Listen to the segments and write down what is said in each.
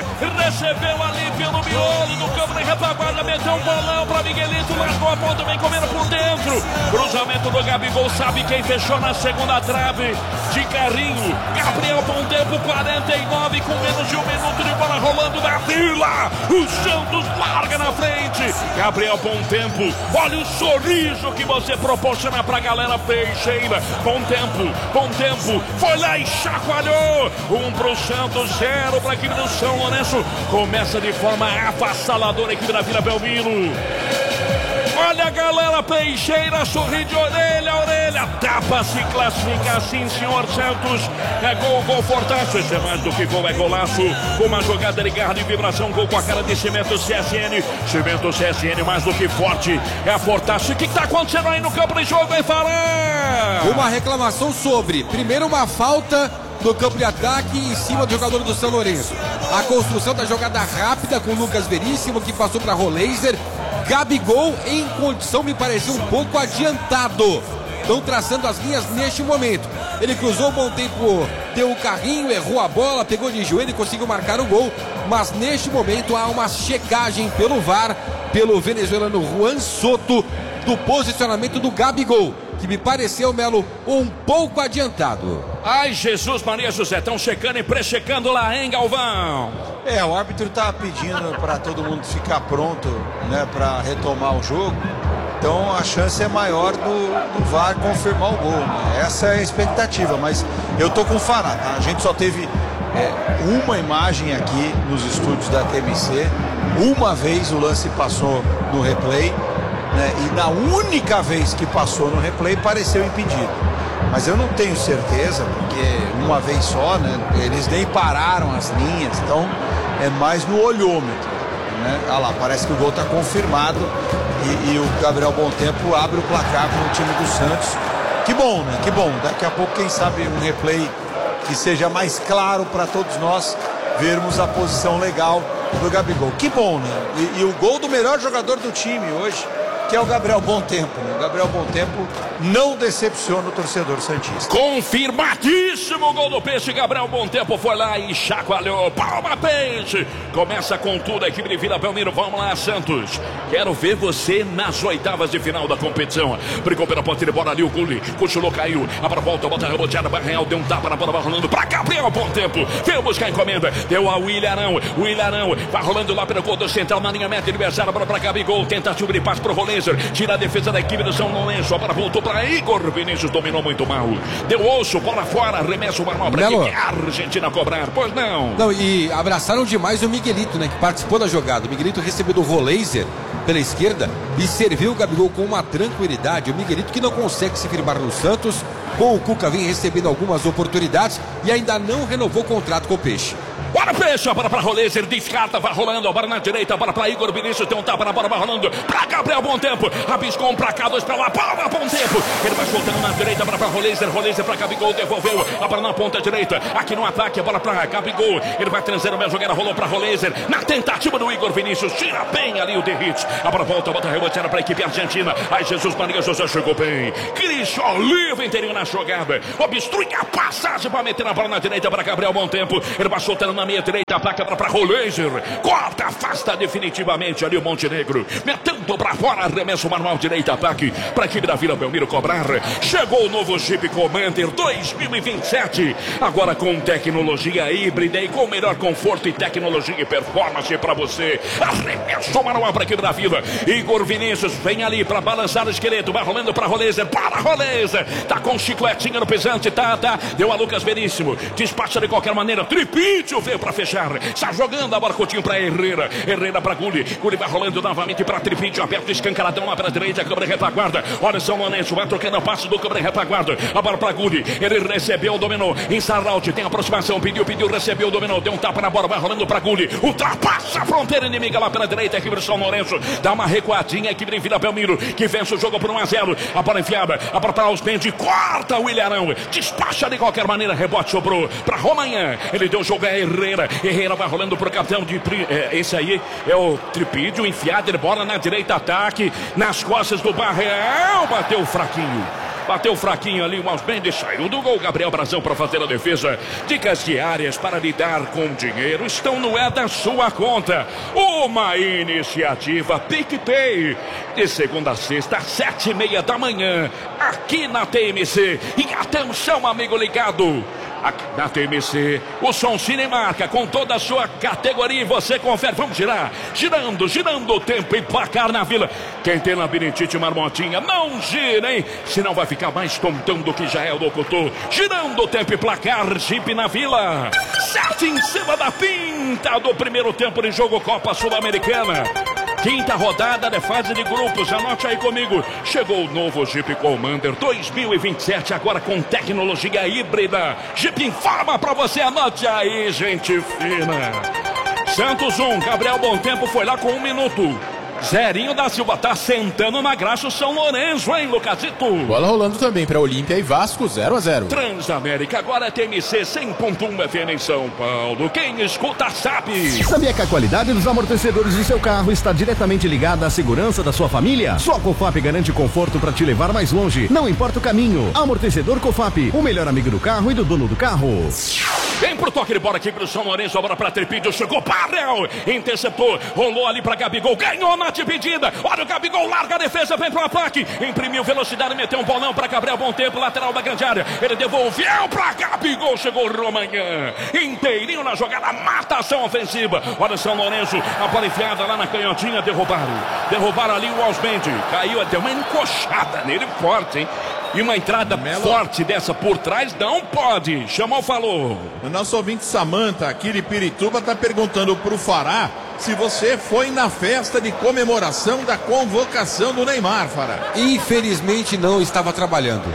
recebeu ali pelo miolo do campo de retaguarda, meteu um bolão para Miguelito, largou a ponta, vem comendo por dentro. Cruzamento do Gabigol, sabe quem fechou na segunda trave? De carrinho, Gabriel Bom Tempo, 49, com menos de um minuto de bola rolando na Vila. O Santos larga na frente. Gabriel Bom Tempo, olha o sorriso que você proporciona pra galera Peixeira. Bom Tempo, foi lá e chacoalhou. 1 pro Santos, 0 pra equipe do São Lourenço. Começa de forma avassaladora a equipe da Vila Belmiro. Olha a galera Peixeira, sorri de orelha a orelha. Tapa, se classifica sim, senhor Santos. É gol fortaço. Esse é mais do que gol, é golaço. Uma jogada de garra de vibração, gol com a cara de Cimento CSN. Cimento CSN mais do que forte. É a fortaço. O que está acontecendo aí no campo de jogo, vai falar? Uma reclamação sobre, primeiro, uma falta no campo de ataque em cima do jogador do São Lourenço. A construção da jogada rápida com o Lucas Veríssimo, que passou para Roleiser. Gabigol em condição, me pareceu um pouco adiantado. Estão traçando as linhas neste momento. Ele cruzou, Bom Tempo deu o carrinho, errou a bola, pegou de joelho e conseguiu marcar o gol. Mas neste momento há uma checagem pelo VAR, pelo venezuelano Juan Soto, do posicionamento do Gabigol, que me pareceu, Melo, um pouco adiantado. Ai, Jesus, Maria José, estão checando e pré-checando lá, hein, Galvão? O árbitro tá pedindo para todo mundo ficar pronto, né, para retomar o jogo. Então a chance é maior do VAR confirmar o gol, né? Essa é a expectativa, mas eu tô com o Fará, tá? A gente só teve uma imagem aqui nos estúdios da TMC. Uma vez o lance passou no replay, né? E na única vez que passou no replay pareceu impedido. Mas eu não tenho certeza, porque uma vez só, né? Eles nem pararam as linhas, então é mais no olhômetro, né? Olha lá, parece que o gol está confirmado e o Gabriel Bom Tempo abre o placar para o time do Santos. Que bom, né? Que bom. Daqui a pouco, quem sabe, um replay que seja mais claro para todos nós vermos a posição legal do Gabigol. Que bom, né? E o gol do melhor jogador do time hoje, que é o Gabriel Bom Tempo, né? O Gabriel Bom Tempo não decepciona o torcedor santista. Confirmadíssimo o gol do Peixe. Gabriel Bom Tempo foi lá e chacoalhou. Palma, Peixe. Começa com tudo a equipe de Vila Belmiro. Vamos lá, Santos. Quero ver você nas oitavas de final da competição. Brigou pela ponta de bola ali, o Gulli. Cochilou, caiu. Abra a volta, bota a reboteada. Barreal deu um tapa na bola, vai rolando pra Gabriel Bom Tempo. Veio buscar a encomenda. Deu a Willianão. Willianão vai rolando lá pelo gol do central na linha meta. Adversário, bola pra Gabigol. Tentativa de passe pro Rolê. Tira a defesa da equipe do São Lourenço. A bola voltou para Igor Vinícius, dominou muito mal. Deu osso, bola fora, arremesso manual para a Argentina cobrar. Pois não. Não, e abraçaram demais o Miguelito, né, que participou da jogada. O Miguelito recebeu do Roleiser pela esquerda e serviu o Gabigol com uma tranquilidade. O Miguelito que não consegue se firmar no Santos. Com o Cuca vem recebendo algumas oportunidades e ainda não renovou o contrato com o Peixe. Bora, Peixe, a bola para Roleiser, descarta, vai rolando, a bola na direita, a bola para Igor Vinícius, tem um tapa na bola, vai rolando para Gabriel Bom Tempo, rabiscou um para cá, dois para lá, Palma, Bom Tempo, ele vai soltando na direita, a bola para Roleiser, Roleiser para Gabigol, devolveu, a bola na ponta direita, aqui no ataque, a bola para Gabigol, ele vai transando, a jogada rolou para Roleiser, na tentativa do Igor Vinícius, tira bem ali o derrite, a bola volta, bota a reboteada para a equipe argentina, ai Jesus Maria José chegou bem, Cristian Oliva interior na jogada, obstrui a passagem para meter a bola na direita para Gabriel Bom Tempo, ele vai soltando na meia direita, ataca para Roleiser, corta, afasta definitivamente ali o Montenegro, metendo para fora, arremesso manual direita, ataque para a equipe da Vila Belmiro cobrar. Chegou o novo Jeep Commander 2027, agora com tecnologia híbrida e com melhor conforto e tecnologia e performance para você. Arremesso manual para a equipe da Vila. Igor Vinícius vem ali para balançar o esqueleto, vai rolando para Roleiser, para Roleiser, tá com chicletinha no pesante, tá, deu a Lucas Veríssimo, despacha de qualquer maneira, Tripítio veio para fechar. Está jogando a bola, Coutinho para Herrera. Herrera para Gulli. Gulli vai rolando novamente para Tripítio. Aberto, escancaradão lá para a direita. Câmara de retaguarda. Olha São Lourenço. Vai trocando o passe do câmara de retaguarda. A bola para Gulli. Ele recebeu, dominou. Em Sarraute. Tem aproximação. Pediu, recebeu, dominou. Deu um tapa na bola. Vai rolando para Gulli. Ultrapassa a fronteira inimiga lá pela direita. A equipe do São Lourenço. Dá uma recuadinha. A equipe de Vila Belmiro que vence o jogo por 1-0. A bola enfiada. A bola para Ospendi. Corta o Willianão. Despacha de qualquer maneira. Rebote sobrou para Romanhã. Ele deu o jogo a Herrera. Herrera vai rolando pro capitão de... esse aí é o Tripídio, enfiado, ele bola na direita, ataque, nas costas do Barreal, bateu fraquinho. Bateu fraquinho ali, o Ausbend saiu do gol. Gabriel Brazão para fazer a defesa. Dicas diárias para lidar com dinheiro estão no É da Sua Conta. Uma iniciativa PicPay. De segunda a sexta, às 7h30 da manhã. Aqui na TMC. E atenção, amigo ligado. Aqui na TMC, o som Cinemarca com toda a sua categoria e você confere. Vamos girar, girando o tempo e placar na Vila. Quem tem labirintite marmotinha, não gira, hein? Senão vai ficar mais tontão do que já é o locutor. Girando o tempo e placar, Jeep na Vila. 7 em cima da pinta do primeiro tempo de jogo Copa Sul-Americana. Quinta rodada de fase de grupos, anote aí comigo. Chegou o novo Jeep Commander 2027, agora com tecnologia híbrida. Jeep informa pra você, anote aí, gente fina. Santos 1, Gabriel Bontempo foi lá com 1 minuto. Zerinho da Silva tá sentando na graxa o São Lourenço, hein, Lucasito? Bola rolando também para Olímpia e Vasco, 0-0. Transamérica, agora é TMC 100.1 FM em São Paulo. Quem escuta sabe. Sabia que a qualidade dos amortecedores do seu carro está diretamente ligada à segurança da sua família? Só a Cofap garante conforto para te levar mais longe. Não importa o caminho. Amortecedor Cofap, o melhor amigo do carro e do dono do carro. Vem pro toque de bola aqui pro São Lourenço, a bola pra Tripídio, chegou Parel, interceptou, rolou ali pra Gabigol, ganhou na dividida, olha o Gabigol, larga a defesa, vem pro ataque, imprimiu velocidade, meteu um bolão pra Gabriel Bontempo, lateral da grande área, ele devolveu pra Gabigol, chegou Romanhã, inteirinho na jogada, matação ofensiva, olha o São Lourenço, a bola enfiada lá na canhotinha, derrubaram ali o Ausbend, caiu, deu uma encoxada nele forte, hein? E uma entrada forte dessa por trás não pode. Chamou, falou. O nosso ouvinte Samanta, aqui de Pirituba, tá perguntando pro Fará se você foi na festa de comemoração da convocação do Neymar, Fará. Infelizmente não, estava trabalhando.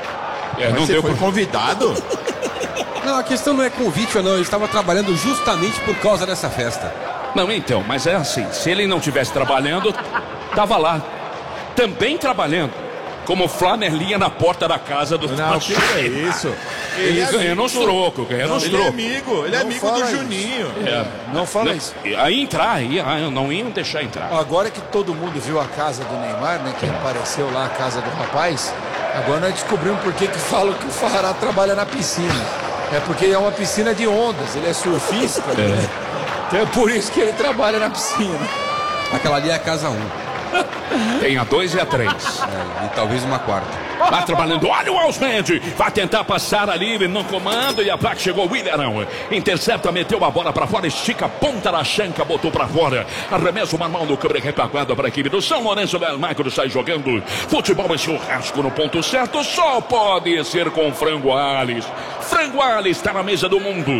Mas não você foi convidado? Não, a questão não é convite ou não, eu estava trabalhando justamente por causa dessa festa. Não, então, mas é assim, se ele não estivesse trabalhando, tava lá, também trabalhando. Como flanelinha na porta da casa do... Não, que é isso? Ele ganhando uns trocos, Ele é amigo do Juninho. Não fala isso. Aí entrar, não iam deixar entrar. Agora que todo mundo viu a casa do Neymar, né? Que apareceu lá a casa do rapaz, agora nós descobrimos por que falam que o Fará trabalha na piscina. É porque é uma piscina de ondas, ele é surfista, né? Então é por isso que ele trabalha na piscina. Aquela ali é a casa 1. Tem a 2 e a 3. E talvez uma quarta. Vai trabalhando, olha o Ausbend, vai tentar passar ali no comando e a placa chegou o Willian, intercepta, meteu a bola pra fora, estica a ponta da chanca, botou pra fora, arremessa o manual do câmera retaguarda para a equipe do São Lourenço. Del Magro sai jogando, futebol e churrasco no ponto certo, só pode ser com Frango Alves. Frango Alves está na mesa do mundo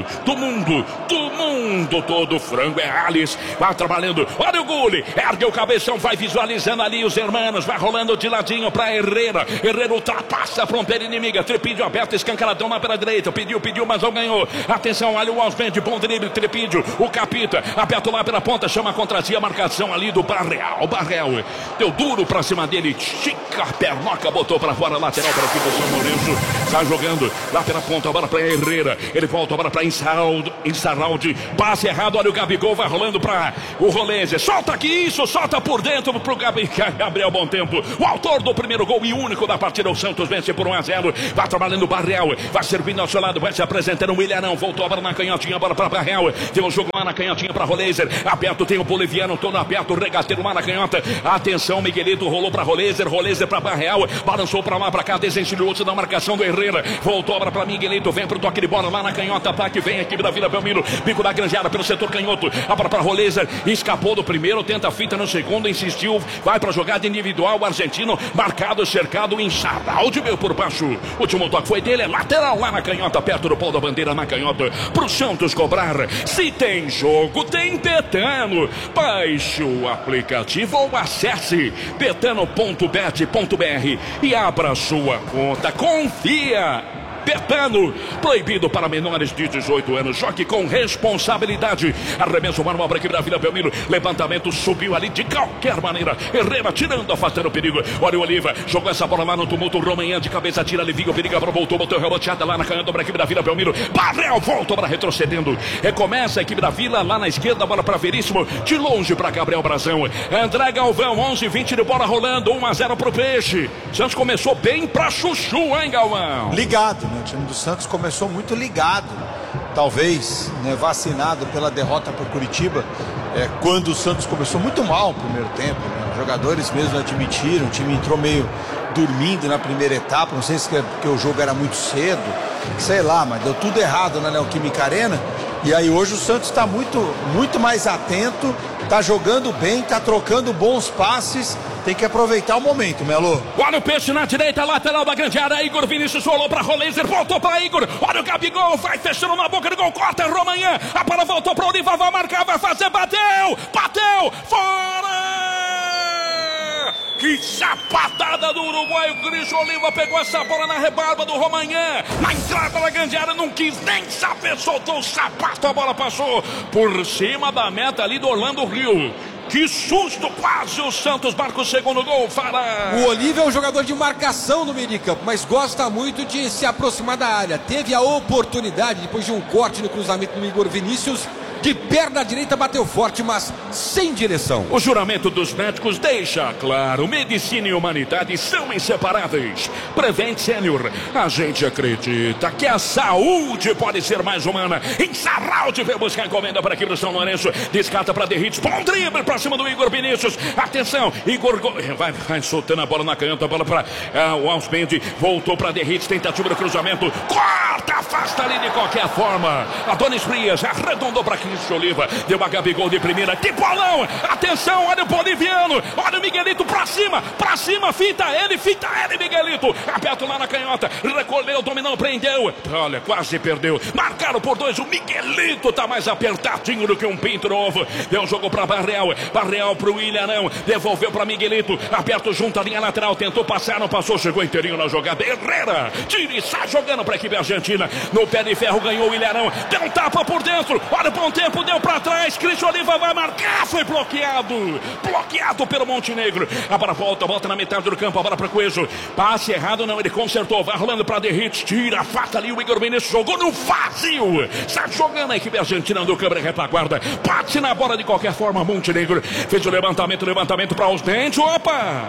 todo, Frango é Alves, vai trabalhando, olha o gole, ergue o cabeção, vai visualizando ali os hermanos, vai rolando de ladinho pra Herrera ultrapassa a fronteira inimiga, Tripídio aberto, escancaradão lá pela direita, pediu, mas não ganhou, atenção, olha o Ausbend, bom drible, Tripídio, o Capita, aberto lá pela ponta, chama a contrazia, a marcação ali do Barreal, deu duro pra cima dele, estica a pernoca, botou pra fora, lateral para aqui do São Lourenço, sai jogando lá pela ponta, a bola pra Herrera, ele volta a bola pra Insaraldi, passe errado, olha o Gabigol, vai rolando pra o Rolese, solta aqui isso, solta por dentro pro Gabriel Bontempo, o autor do primeiro gol e único da partida, o Santos vence por 1-0, vai trabalhando o Barreal, vai servindo ao seu lado, vai se apresentando o Willian, voltou a bola na canhotinha, bola pra Barreal, tem um jogo lá na canhotinha pra Roleiser, aberto, tem o boliviano todo aberto, regateiro lá na canhota, atenção, Miguelito rolou pra Roleiser pra Barreal, balançou pra lá, pra cá, desencilhou-se da marcação do Herrera, voltou a bola pra Miguelito, vem pro toque de bola lá na canhota, ataque, vem a equipe da Vila Belmiro, pico da granjeada pelo setor canhoto, a bola pra Roleiser, escapou do primeiro, tenta a fita no segundo, insistiu, vai pra jogada individual, o argentino, marcado, cercado, Insaraldi veio por baixo, o último toque foi dele, é lateral lá na canhota, perto do pau da bandeira na canhota, pro Santos cobrar, se tem jogo, tem Betano, baixe o aplicativo ou acesse betano.bet.br e abra sua conta, confia betano. Proibido para menores de 18 anos. Jogue com responsabilidade. Arremesso manual para a equipe da Vila Belmiro. Levantamento subiu ali de qualquer maneira. Herrera tirando, afastando o perigo. Olha o Oliva. Jogou essa bola lá no tumulto. Romanhã de cabeça, tira, alivia o perigo. Voltou, botou reboteada lá na canhota para a equipe da Vila Belmiro. Barrel voltou para retrocedendo. Recomeça a equipe da Vila lá na esquerda. Bola para Veríssimo. De longe para Gabriel Brazão. André Galvão, 11-20 de bola rolando. 1-0 pro Peixe. Santos começou bem pra chuchu, hein, Galvão? Ligado, né? O time do Santos começou muito ligado. Talvez, né, vacinado pela derrota para o Curitiba. Quando o Santos começou muito mal no primeiro tempo, né? Os jogadores mesmo admitiram. O time entrou meio dormindo na primeira etapa. Não sei se é porque o jogo era muito cedo. Sei lá, mas deu tudo errado na Neoquímica Arena. E aí hoje o Santos está muito mais atento, está jogando bem, está trocando bons passes, tem que aproveitar o momento, Melo. Olha o Peixe na direita, lateral da grande área, Igor Vinícius rolou para Roleiser, voltou para Igor, olha o Gabigol, vai fechando na boca do gol, corta Romanhã, a bola voltou para o Oliva, vai marcar, vai fazer, bateu, fora! Que chapatada do uruguaio, Cristian Oliva pegou essa bola na rebarba do Romanhã, na entrada da grande área, não quis nem saber, soltou o sapato, a bola passou por cima da meta ali do Orlando Rio. Que susto, quase o Santos marca o segundo gol, Fara. O Oliva é um jogador de marcação no meio de campo, mas gosta muito de se aproximar da área. Teve a oportunidade, depois de um corte no cruzamento do Igor Vinícius, de perna direita bateu forte, mas sem direção. O juramento dos médicos deixa claro, medicina e humanidade são inseparáveis. Prevent Senior, a gente acredita que a saúde pode ser mais humana. Em Sarralde vem buscar a encomenda para aqui do São Lourenço, descarta para Derrites, bom drible para cima do Igor Vinícius. Atenção, Igor vai soltando a bola na canhota, a bola para o Auspendi, voltou para Derrites, tentativa do cruzamento, corta, afasta ali de qualquer forma. Adonis Frias arredondou para Cristian Oliva, deu a Gabigol de primeira, que bolão, atenção, olha o boliviano, olha o Miguelito pra cima, fita ele, Miguelito, aperto lá na canhota, recolheu, dominou, prendeu, olha, quase perdeu, marcaram por 2, o Miguelito tá mais apertadinho do que um pinto novo, deu um jogo pra Barreal pro Ilharão, devolveu pra Miguelito, aperto junto a linha lateral, tentou passar, não passou, chegou inteirinho na jogada, Herrera, tira e sai jogando pra equipe argentina, no pé de ferro ganhou o Ilharão, deu um tapa por dentro, olha o bom tempo, deu pra trás, Cristian Oliva vai marcar, foi bloqueado pelo Montenegro, a bola volta na metade do campo, a bola pra Coelho, passe errado, não, ele consertou, vai rolando pra Derrites, tira, afasta ali, o Igor Vinícius jogou no vazio, está jogando a equipe argentina do câmera retaguarda, bate na bola de qualquer forma, Montenegro, fez o levantamento pra os dentes, opa!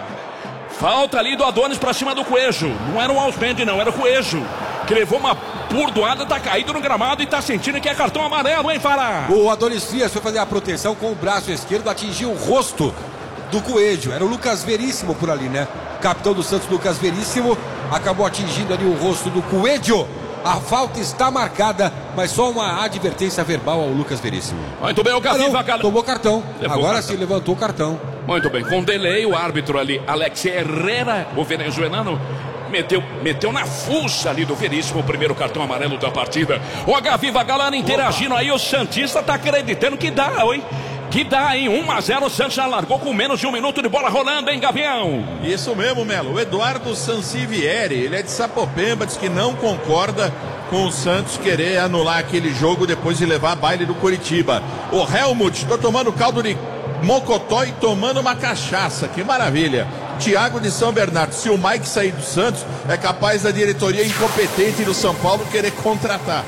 Falta ali do Adonis pra cima do Coelho. Não era o Auspendi, não, era o Coelho. Que levou uma burdoada, tá caído no gramado e tá sentindo que é cartão amarelo, hein, Fará? O Adonis Frias foi fazer a proteção com o braço esquerdo, atingiu o rosto do Coelho. Era o Lucas Veríssimo por ali, né? Capitão do Santos, Lucas Veríssimo, acabou atingindo ali o rosto do Coelho. A falta está marcada, mas só uma advertência verbal ao Lucas Veríssimo. Muito bem, o Gaviva Galã. Tomou cartão. Agora sim, levantou o cartão. Muito bem, com delay, o árbitro ali, Alex Herrera, o venezuelano, meteu na fuça ali do Veríssimo o primeiro cartão amarelo da partida. O Gaviva Galã interagindo aí, o Santista tá acreditando que dá, hein? Que dá, hein? 1-0, o Santos já largou com menos de 1 minuto de bola rolando, hein, Gavião? Isso mesmo, Melo. O Eduardo Sancivieri, ele é de Sapopemba, diz que não concorda com o Santos querer anular aquele jogo depois de levar a baile do Curitiba. O Helmut, tô tomando caldo de mocotó e tomando uma cachaça, que maravilha. Tiago de São Bernardo, se o Mike sair do Santos, é capaz da diretoria incompetente do São Paulo querer contratar.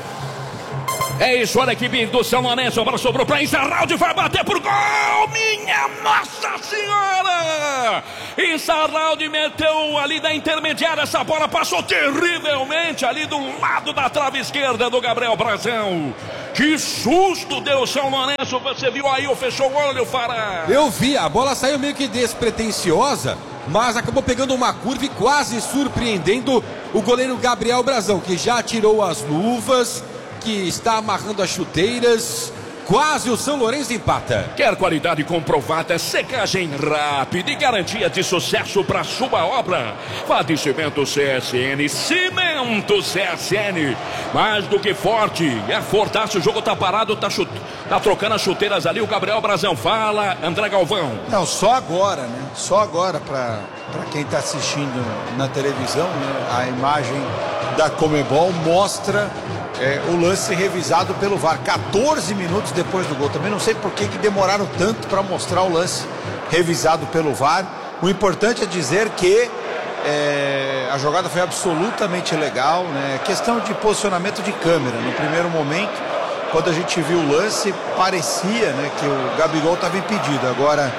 É isso, olha a equipe do São Lourenço, a bola sobrou para Insarralde, vai bater por gol, minha Nossa Senhora! Insarralde meteu ali da intermediária, essa bola passou terrivelmente ali do lado da trave esquerda do Gabriel Brazão. Que susto deu o São Lourenço, você viu aí, ou fechou o olho, Fará? Eu vi, a bola saiu meio que despretensiosa, mas acabou pegando uma curva e quase surpreendendo o goleiro Gabriel Brazão, que já tirou as luvas, que está amarrando as chuteiras. Quase o São Lourenço empata. Quer qualidade comprovada, secagem rápida e garantia de sucesso para sua obra? Vá de Cimento CSN. Cimento CSN. Mais do que forte. É fortaço, o jogo tá parado, tá trocando as chuteiras ali. O Gabriel Brazão fala, André Galvão. Não, só agora, né? Só agora para quem está assistindo na televisão, né? A imagem da Conmebol mostra o lance revisado pelo VAR, 14 minutos depois do gol. Também não sei por que demoraram tanto para mostrar o lance revisado pelo VAR. O importante é dizer que a jogada foi absolutamente legal, né? Questão de posicionamento de câmera. No primeiro momento, quando a gente viu o lance, parecia, né, que o Gabigol estava impedido. Agora,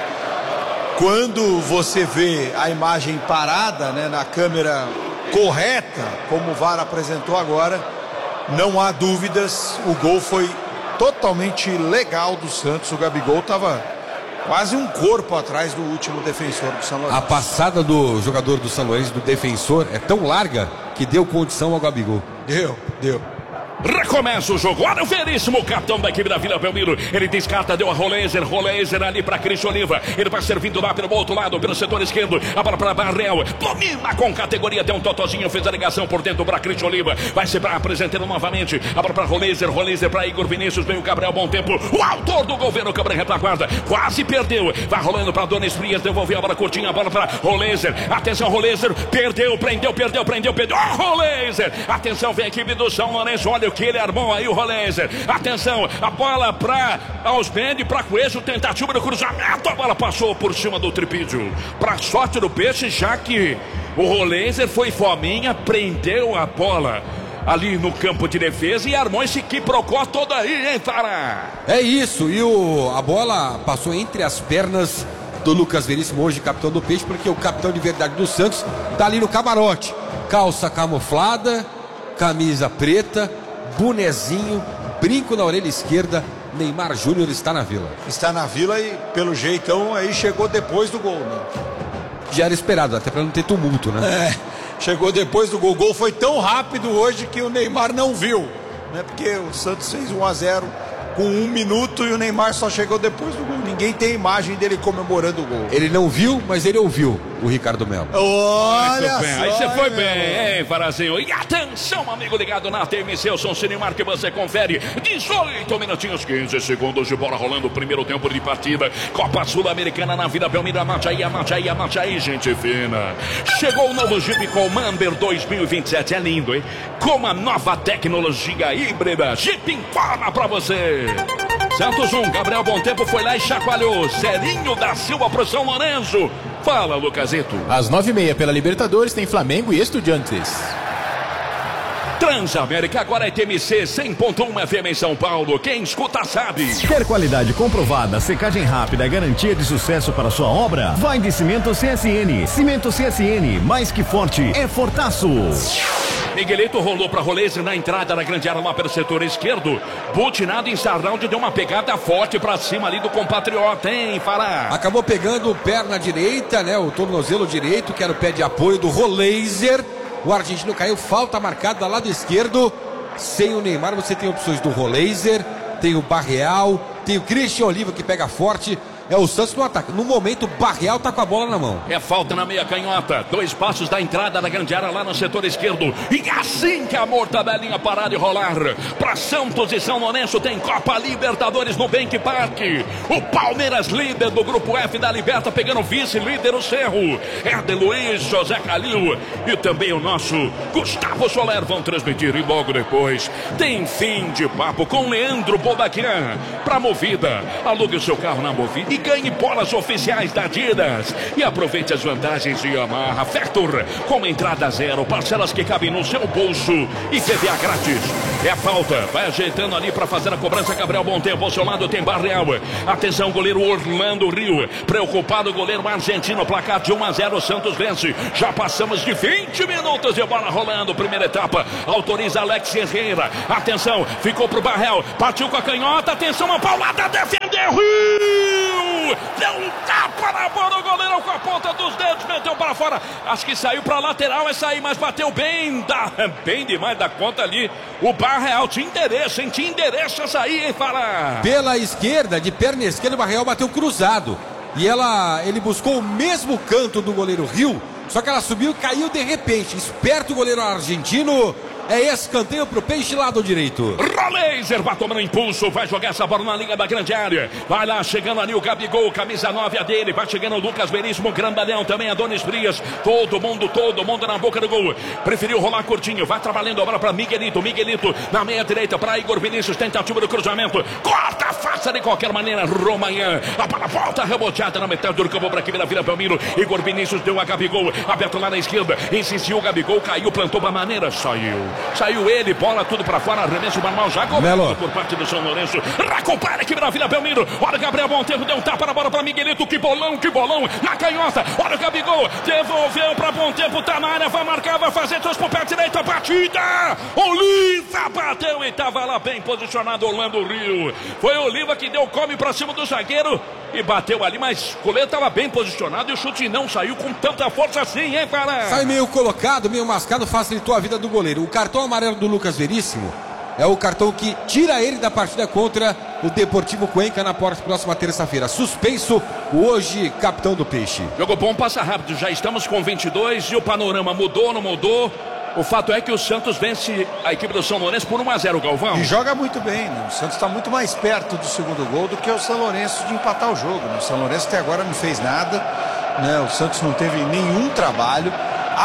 quando você vê a imagem parada, né, na câmera correta, como o VAR apresentou agora, não há dúvidas, o gol foi totalmente legal do Santos. O Gabigol estava quase um corpo atrás do último defensor do São Lourenço. A passada do jogador do São Lourenço, do defensor, é tão larga que deu condição ao Gabigol. Deu. Recomeça o jogo, olha o Veríssimo, o capitão da equipe da Vila Belmiro. Ele descarta, deu a Roleiser ali para Cristian Oliva. Ele vai servindo lá pelo outro lado, pelo setor esquerdo. A bola para Barrel, domina com categoria, deu um totozinho, fez a ligação por dentro para Cristian Oliva. Vai ser para apresentando novamente. A bola para Roleiser para Igor Vinícius. Vem o Gabriel Bom Tempo, o autor do gol, vendo o Gabriel retaguarda. Quase perdeu, vai rolando para Dona Esprias, devolveu a bola curtinha, a bola para Roleiser. Atenção, Roleiser, prendeu. Oh, Roleiser, atenção, vem a equipe do São Lourenço, olha que ele armou aí o Roleiser. Atenção, a bola para Ausbend, para Coelho, tentativa do cruzamento, a bola passou por cima do tripídio. Para sorte do Peixe, já que o Roleiser foi fominha, prendeu a bola ali no campo de defesa e armou esse quiprocó todo aí, hein, Fará? É isso, e a bola passou entre as pernas do Lucas Veríssimo, hoje capitão do Peixe, porque o capitão de verdade do Santos tá ali no camarote. Calça camuflada, camisa preta, bonezinho, brinco na orelha esquerda. Neymar Júnior está na Vila. Está na Vila e, pelo jeitão, aí chegou depois do gol, né? Já era esperado, até para não ter tumulto, né? Chegou depois do gol. O gol foi tão rápido hoje que o Neymar não viu, né? Porque o Santos fez 1-0 com 1 minuto e o Neymar só chegou depois do gol. Ninguém tem imagem dele comemorando o gol. Ele não viu, mas ele ouviu o Ricardo Melo. Olha bem. Aí você foi bem, hein, Farazinho? E atenção, amigo ligado na TMC, eu sou o Cinemark, que você confere. 18 minutinhos, 15 segundos de bola rolando, primeiro tempo de partida. Copa Sul-Americana na Vila Belmiro, amate aí, gente fina. Chegou o novo Jeep Commander 2027, é lindo, hein? Com a nova tecnologia híbrida, Jeep informa pra você. Santos 1, Gabriel Bom Tempo foi lá e chacoalhou. Celinho da Silva pro São Lourenço. Fala, Lucasito. Às 9h30 pela Libertadores tem Flamengo e Estudiantes. Transamérica, agora é TMC 100.1 FM em São Paulo. Quem escuta sabe. Quer qualidade comprovada, secagem rápida, garantia de sucesso para sua obra? Vai de Cimento CSN. Cimento CSN, mais que forte, é fortaço. Miguelito rolou para Roleiser na entrada da grande área lá pelo setor esquerdo. Butinado em Sarralde, deu uma pegada forte para cima ali do compatriota, hein, Fará? Acabou pegando o perna direita, né? O tornozelo direito, que era o pé de apoio do Roleiser. O argentino caiu, falta marcada lado esquerdo. Sem o Neymar, você tem opções do Roleiser, tem o Barreal, tem o Cristian Oliva que pega forte. É o Santos no ataque. No momento, o Barreal tá com a bola na mão. É falta na meia canhota. 2 passos da entrada da grande área lá no setor esquerdo. E assim que a mortadelinha parar de rolar. Para Santos e São Lourenço tem Copa Libertadores no Bank Park. O Palmeiras, líder do grupo F da Liberta, pegando vice-líder o Cerro. Éder Luiz, José Calil e também o nosso Gustavo Soler vão transmitir. E logo depois tem fim de papo com Leandro Bobaquian. Para Movida, alugue o seu carro na Movida e ganhe bolas oficiais da Adidas. E aproveite as vantagens de Yamaha Factor, com entrada zero, parcelas que cabem no seu bolso e PVA grátis. É falta, vai ajeitando ali para fazer a cobrança. Gabriel Bom Tempo, ao seu lado tem Barreal. Atenção, goleiro Orlando Rio, preocupado, goleiro argentino, placar de 1-0, Santos vence. Já passamos de 20 minutos de bola rolando, primeira etapa, autoriza Alex Herrera. Atenção, ficou pro Barreal, partiu com a canhota, atenção, a paulada, defendeu Rio! Deu um tapa na bola, o goleirão com a ponta dos dedos, meteu para fora. Acho que saiu para lateral essa aí, mas bateu bem demais da conta ali. O Barreal tinha endereço, hein? Tinha endereço essa aí, hein, Fala? Pela esquerda, de perna esquerda, o Barreal bateu cruzado. E ele buscou o mesmo canto do goleiro Rio, só que ela subiu e caiu de repente. Esperto o goleiro argentino, É escanteio pro Peixe, lado direito. Roleiser vai tomando impulso, vai jogar essa bola na linha da grande área. Vai lá, chegando ali o Gabigol, camisa 9 a dele. Vai chegando o Lucas Veríssimo, Grandalhão, também Adonis Frias. Todo mundo na boca do gol. Preferiu rolar curtinho, vai trabalhando a bola para Miguelito. Miguelito na meia direita para Igor Vinícius, tentativa do cruzamento. Corta a face de qualquer maneira, Romanhã. A bola volta reboteada na metade do campo para aqui na Vila Belmiro. Igor Vinícius deu a Gabigol, aberto lá na esquerda. Insistiu o Gabigol, caiu, plantou uma maneira, saiu ele, bola tudo pra fora, arremesso manual já cobrado por parte do São Lourenço. Recupera aqui na Vila Belmiro. Olha o Gabriel Monteiro, deu um tapa na bola pra Miguelito. Que bolão na canhota. Olha o Gabigol, devolveu pra Monteiro, tá na área, vai marcar, vai fazer três pro pé direito, a batida. Oliva bateu e tava lá bem posicionado Orlando Rio. Foi Oliva que deu come pra cima do zagueiro e bateu ali, mas o goleiro tava bem posicionado e o chute não saiu com tanta força assim, hein, cara? Sai meio colocado, meio mascado, facilitou a vida do goleiro. O cartão amarelo do Lucas Veríssimo é o cartão que tira ele da partida contra o Deportivo Cuenca na próxima terça-feira. Suspenso hoje, capitão do Peixe. Jogo bom, passa rápido, já estamos com 22 e o panorama mudou, não mudou? O fato é que o Santos vence a equipe do São Lourenço por 1-0, Galvão. E joga muito bem, né? O Santos está muito mais perto do segundo gol do que o São Lourenço de empatar o jogo, né? O São Lourenço até agora não fez nada, né? O Santos não teve nenhum trabalho.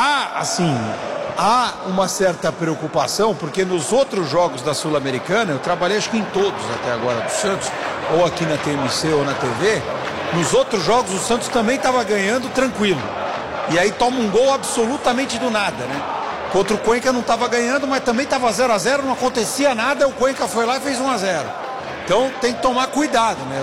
Há uma certa preocupação, porque nos outros jogos da Sul-Americana, eu trabalhei acho que em todos até agora do Santos, ou aqui na TMC ou na TV, nos outros jogos o Santos também estava ganhando tranquilo. E aí toma um gol absolutamente do nada, né? Contra o Cuenca não estava ganhando, mas também estava 0-0, não acontecia nada, o Cuenca foi lá e fez 1-0. Então tem que tomar cuidado, né?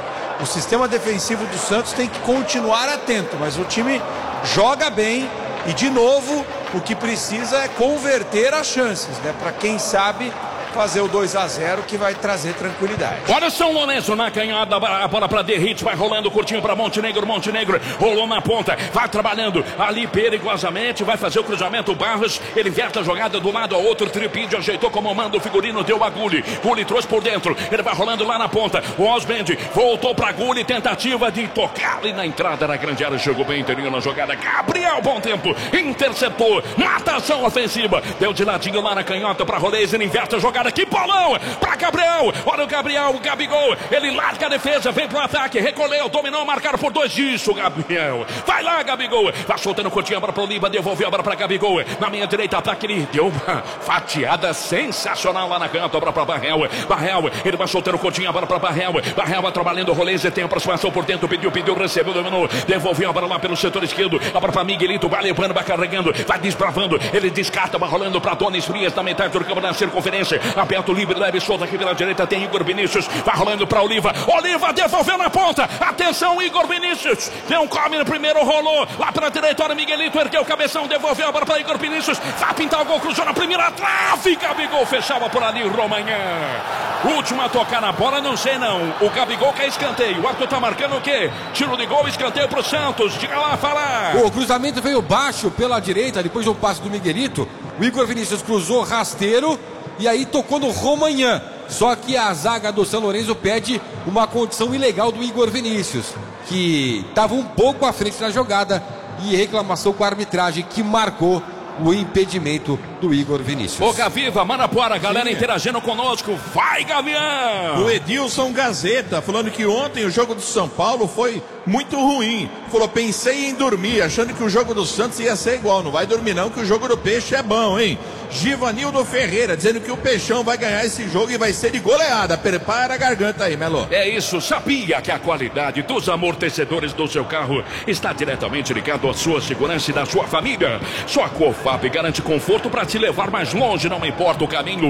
O sistema defensivo do Santos tem que continuar atento, mas o time joga bem e, de novo, o que precisa é converter as chances, né? Para quem sabe fazer o 2-0 que vai trazer tranquilidade. Olha o São Lourenço na canhada, a bola para Derrite, vai rolando curtinho para Montenegro, rolou na ponta, vai trabalhando ali perigosamente, vai fazer o cruzamento, Barros, ele inverte a jogada do lado ao outro, Tripídio ajeitou como manda o figurino, deu a Gulli trouxe por dentro, ele vai rolando lá na ponta, o Osmendi voltou para Gulli, tentativa de tocar ali na entrada da grande área, chegou bem inteirinho na jogada, Gabriel, bom tempo, interceptou, matação ofensiva, deu de ladinho lá na canhota para Rolês, ele inverte a jogada, que bolão para Gabriel, olha o Gabriel, o Gabigol, ele larga a defesa, vem pro ataque, recolheu, dominou, marcaram por 2, isso, Gabriel, vai lá, Gabigol, vai soltando curtinho a bola pro Oliva, devolveu a bola para Gabigol, na minha direita, ataque, ele deu uma fatiada sensacional lá na canta, a bola para Barrel, ele vai soltando curtinho a bola para Barrel vai trabalhando o Rolês, tem aproximação por dentro, pediu, recebeu, dominou, devolveu a bola lá pelo setor esquerdo, a bola para Miguelito, vai levando, vai carregando, vai desbravando, ele descarta, vai rolando para Adonis Frias, na metade do campo, na circunferência, aberto, livre, leve, solto aqui pela direita, tem Igor Vinícius, vai rolando para Oliva devolveu na ponta, atenção, Igor Vinícius, deu um come no primeiro, rolou, lá pela direita, olha Miguelito, ergueu o cabeção, devolveu a bola para Igor Vinícius, vai pintar o gol, cruzou na primeira trave, Gabigol fechava por ali, Romanhã, último a tocar na bola, não sei não, o Gabigol quer escanteio, o Arthur tá marcando o quê? Tiro de gol, escanteio pro Santos, diga lá, fala. O cruzamento veio baixo pela direita, depois do passe do Miguelito, o Igor Vinícius cruzou rasteiro, e aí tocou no Romanhã. Só que a zaga do São Lourenço pede uma condição ilegal do Igor Vinícius, que estava um pouco à frente na jogada, e reclamação com a arbitragem que marcou o impedimento do Igor Vinícius. Boca Viva, Manapuara, galera interagindo conosco. Vai, Gavião! O Edilson Gazeta falando que ontem o jogo do São Paulo foi muito ruim. Falou, pensei em dormir, achando que o jogo do Santos ia ser igual. Não vai dormir não, que o jogo do Peixe é bom, hein? Givanildo Ferreira dizendo que o Peixão vai ganhar esse jogo e vai ser de goleada. Prepara a garganta aí, Melo. É isso, sabia que a qualidade dos amortecedores do seu carro está diretamente ligado à sua segurança e da sua família. Só a COFAP garante conforto para te levar mais longe, não importa o caminho.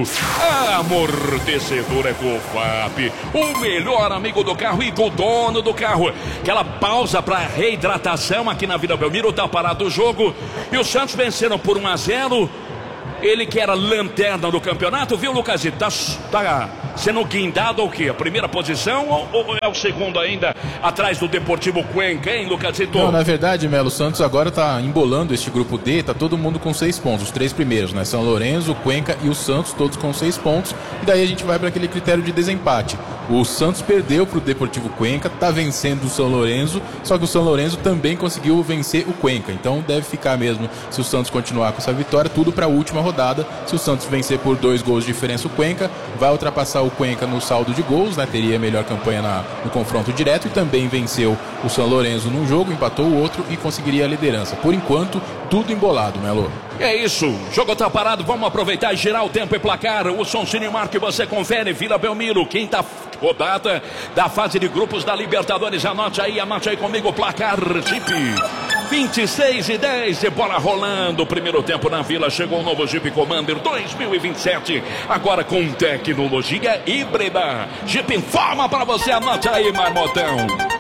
Amortecedor é COFAP, o melhor amigo do carro e do dono do carro. Aquela pausa para reidratação aqui na Vila Belmiro, tá parado o jogo. E o Santos venceram por 1-0. Ele que era lanterna do campeonato, viu, Lucasito? Tá sendo guindado ou o quê? A primeira posição ou é o segundo ainda, atrás do Deportivo Cuenca, hein, Lucasito? Não, na verdade, Melo, o Santos agora tá embolando este grupo D, tá todo mundo com 6 pontos, os 3 primeiros, né? São Lourenço, o Cuenca e o Santos, todos com 6 pontos, e daí a gente vai para aquele critério de desempate. O Santos perdeu pro Deportivo Cuenca, tá vencendo o São Lourenço, só que o São Lourenço também conseguiu vencer o Cuenca, então deve ficar mesmo, se o Santos continuar com essa vitória, tudo para a última rodada. rodada. Se o Santos vencer por 2 gols de diferença, o Cuenca vai ultrapassar o Cuenca no saldo de gols, né? Teria a melhor campanha no confronto direto, e também venceu o São Lourenço num jogo, empatou o outro e conseguiria a liderança. Por enquanto, tudo embolado, Melo. É isso, o jogo tá parado, vamos aproveitar e girar o tempo e placar. O Sonsinho Marque você confere, Vila Belmiro, quinta rodada da fase de grupos da Libertadores. Anote aí comigo o placar, Jeep. 26-10, bola rolando, primeiro tempo na Vila, chegou o novo Jeep Commander 2027, agora com tecnologia híbrida. Jeep informa para você, anote aí, Marmotão.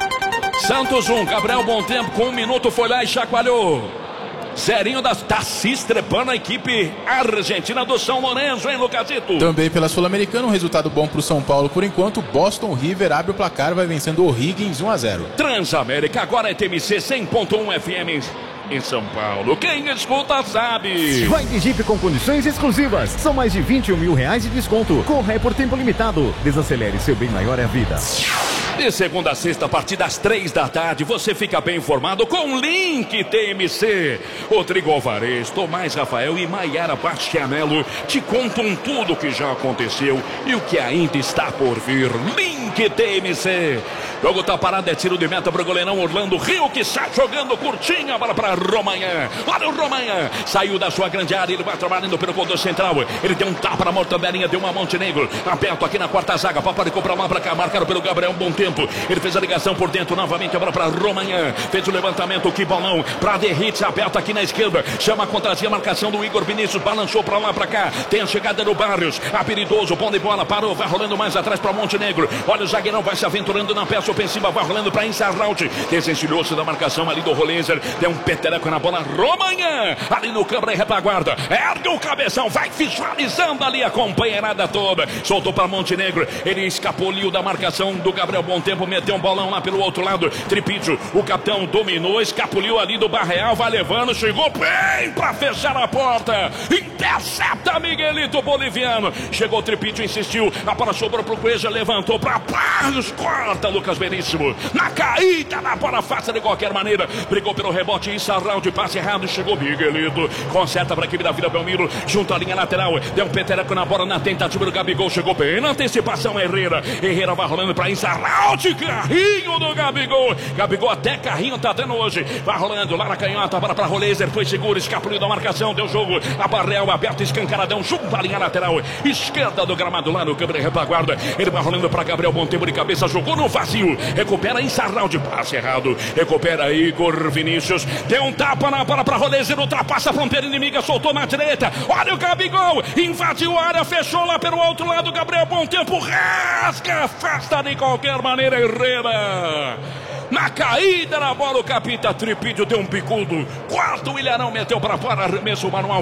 Santos 1, Gabriel Bom Tempo com 1 minuto foi lá e chacoalhou. Zerinho tá se estrepando a equipe argentina do São Lourenço, hein, Lucasito? Também pela Sul-Americana, um resultado bom pro São Paulo por enquanto. Boston River abre o placar, vai vencendo o O'Higgins 1-0. Transamérica, agora é TMC 100.1 FM em São Paulo. Quem escuta sabe. Vai de Jeep com condições exclusivas. São mais de 21 mil reais de desconto. Corre por tempo limitado. Desacelere, seu bem maior é a vida. De segunda a sexta, a partir das 3 da tarde, você fica bem informado com o Link TMC. Rodrigo Alvarez, Tomás Rafael e Maiara Bastianello te contam tudo o que já aconteceu e o que ainda está por vir. Link TMC. Jogo tá parado, é tiro de meta pro goleirão Orlando Rio, que está jogando curtinha, bola para Romanha. Olha o Romanha, saiu da sua grande área, ele vai trabalhando pelo ponto central. Ele deu um tapa na mortandelinha, deu uma Montenegro. Aberto aqui na quarta zaga, Paparicou pra lá, pra cá, marcado pelo Gabriel Bom Tempo. Ele fez a ligação por dentro, novamente a bola para Romanha. Fez o levantamento, que balão para Derrites, aberto aqui na esquerda. Chama a contrazinha, marcação do Igor Vinícius, balançou pra lá, pra cá. Tem a chegada do Barrios, habilidoso, bom de bola, parou, vai rolando mais atrás para Montenegro. Olha o zagueirão, vai se aventurando na peça ofensiva, vai rolando para Insarraut. Desencilhou-se da marcação ali do Rolenzer. Deu um peteleco na bola, Romanha. Ali no câmara e retaguarda. Ergue o cabeção, vai visualizando ali a companheirada toda. Soltou para Montenegro. Ele escapuliu da marcação do Gabriel Bom Tempo, meteu um bolão lá pelo outro lado. Tripídio, o capitão dominou, escapuliu ali do Barreal, vai levando, chegou bem para fechar a porta. Intercepta Miguelito boliviano. Chegou o Tripídio, insistiu. A bola sobrou pro Cueja, levantou para Barrios, corta Lucas Veríssimo. Na caída, na bola fácil de qualquer maneira. Brigou pelo rebote, Sarral de passe errado. Chegou Miguelito, conserta para a equipe da Vila Belmiro, junto à linha lateral. Deu um peteleco na bola na tentativa do Gabigol. Chegou bem na antecipação, Herrera. Herrera vai rolando para Insarral. De carrinho do Gabigol. Gabigol até carrinho tá dando hoje. Vai rolando lá na canhota, bola para Rolenzer. Foi seguro, escapuliu da marcação. Deu jogo. A Barreal aberto, escancaradão, junto à linha lateral esquerda do gramado lá no câmera e retaguarda. Ele vai rolando para Gabriel Bom Tempo de cabeça. Jogou no vazio. Recupera Insarral de passe errado. Recupera Igor Vinícius. Deu um tapa na bola para Rolenzer. Ultrapassa a fronteira inimiga. Soltou na direita. Olha o Gabigol. Invadiu a área. Fechou lá pelo outro lado. Gabriel Bom Tempo rasga. Afasta de qualquer maneira. Herrera. Na caída na bola, o capita Tripídio deu um picudo. Quarto, o Ilharão meteu para fora, arremesso manual.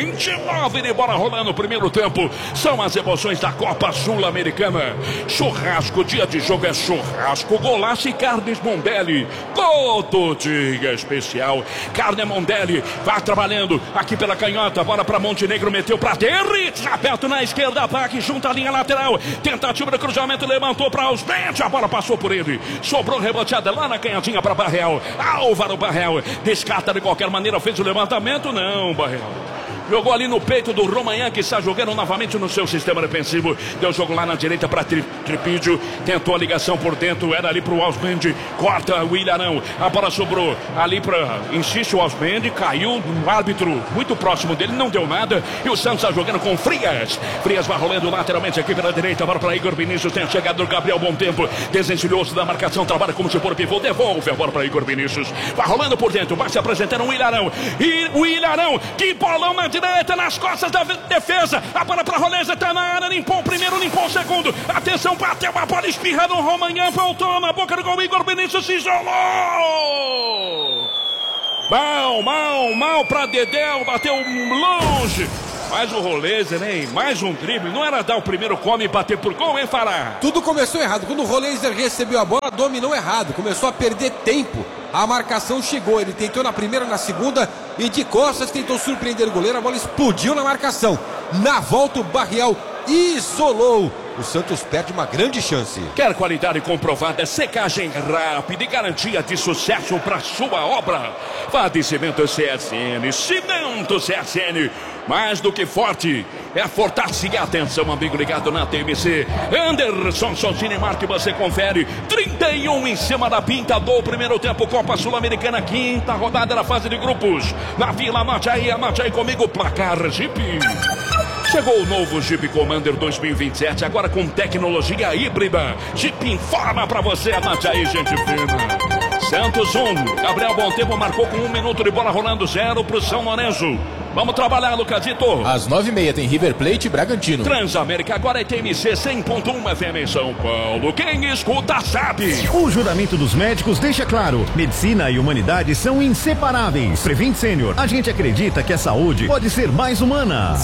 29 de bola rolando no primeiro tempo. São as emoções da Copa Sul-Americana. Churrasco, dia de jogo é churrasco, golaço e carnes Mondelli. Todo dia especial. Carne Mondelli, vai trabalhando aqui pela canhota. Bola para Montenegro, meteu para Derrites, aberto na esquerda, ataque junto à linha lateral. Tentativa de cruzamento, levantou para Osmente. A bola passou por ele. Sobrou reboteada lá na canhotinha para Barreal. Álvaro Barreal descarta de qualquer maneira, fez o levantamento. Não, Barreal. Jogou ali no peito do Romanhã, que está jogando novamente no seu sistema defensivo. Deu jogo lá na direita para Tripídio. Tentou a ligação por dentro, era ali para o Osmendi. Corta o Ilharão. A bola sobrou ali para... Insiste o Osmendi, caiu no árbitro muito próximo dele, não deu nada. E o Santos está jogando com Frias. Frias vai rolando lateralmente aqui pela direita. Bola para Igor Vinícius. Tem a chegada do Gabriel Bom Tempo. Desencilhou-se da marcação, trabalha como se for pivô. Devolve a bola para Igor Vinícius. Vai rolando por dentro, vai se apresentando o Ilharão. E o Ilharão, que bolão na direita, nas costas da defesa. A bola para Rolenzer, tá na área, limpou o primeiro, limpou o segundo. Atenção, bateu a bola, espirra no Romanhã, voltou na boca do gol. Igor Vinícius se isolou. Mal para Dedéu, bateu longe. Mais um Rolenzer, hein? Mais um drible. Não era dar o primeiro come e bater por gol, hein, Fará? Tudo começou errado. Quando o Rolenzer recebeu a bola, dominou errado. Começou a perder tempo. A marcação chegou. Ele tentou na primeira, na segunda. E de costas tentou surpreender o goleiro. A bola explodiu na marcação. Na volta, o Barreal isolou. O Santos perde uma grande chance. Quer qualidade comprovada, secagem rápida e garantia de sucesso para sua obra? Vá de Cimento CSN. Cimento CSN. mais do que forte. É fortacia. Atenção, amigo ligado na TMC. Anderson Sonsini Marque, você confere. 31 em cima da pinta do primeiro tempo. Copa Sul-Americana, quinta rodada da fase de grupos. Na Vila, anote aí comigo. Placar Jeep. Chegou o novo Jeep Commander 2027, agora com tecnologia híbrida. Jeep informa pra você, anote aí, gente fina. Santos 1, Gabriel Montempo marcou com 1 minuto de bola rolando, 0 pro São Lourenço. Vamos trabalhar, Lucasito. Às 9h30 tem River Plate e Bragantino. Transamérica agora é TMC 100.1 FM em São Paulo. Quem escuta sabe. O juramento dos médicos deixa claro: medicina e humanidade são inseparáveis. Prevent Senior, a gente acredita que a saúde pode ser mais humana.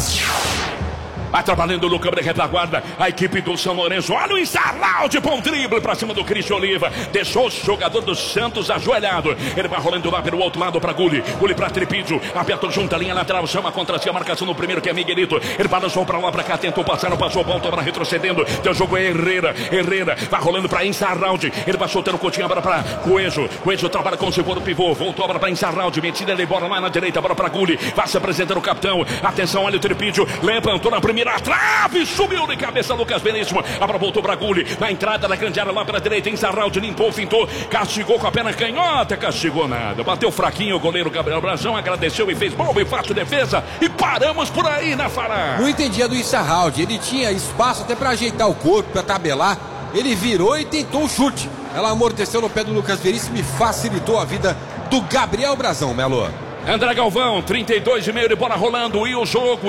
Vai trabalhando no câmera de retaguarda a equipe do São Lourenço. Olha o Insaralde, bom drible pra cima do Cristian Oliva. Deixou o jogador do Santos ajoelhado. Ele vai rolando lá pelo outro lado pra Gulli. Gulli pra Tripídio. Aperta junto a linha lateral. Chama contra si a marcação no primeiro, que é Miguelito. Ele balançou pra lá, pra cá. Tentou passar, não passou. Bom, toma retrocedendo. Deu jogo é Herrera. Herrera vai rolando pra Insaralde. Ele vai soltando o Coutinho agora pra Coelho. Coelho trabalha com o segundo pivô. Voltou agora pra Insaralde. Metida ele embora lá na direita. Agora pra Gulli. Vai se apresentando o capitão. Atenção, olha o Tripídio. Levantou na primeira trave, subiu de cabeça Lucas Veríssimo. Agora voltou pra Gulli, na entrada da grande área lá pela direita. Insaralde limpou, fintou, castigou com a perna canhota, castigou nada. Bateu fraquinho o goleiro Gabriel Brazão, agradeceu e fez boa e fácil defesa. E paramos por aí na Fará. Não entendia do Insaralde, ele tinha espaço até pra ajeitar o corpo, pra tabelar. Ele virou e tentou o chute. Ela amorteceu no pé do Lucas Veríssimo e facilitou a vida do Gabriel Brazão, Melo. André Galvão, 32,5 de bola rolando. E o jogo,